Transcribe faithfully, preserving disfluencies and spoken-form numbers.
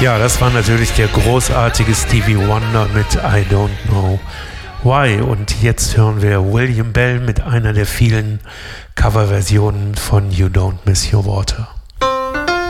Ja, das war natürlich der großartige Stevie Wonder mit I Don't Know Why. Und jetzt hören wir William Bell mit einer der vielen Coverversionen von You Don't Miss Your Water.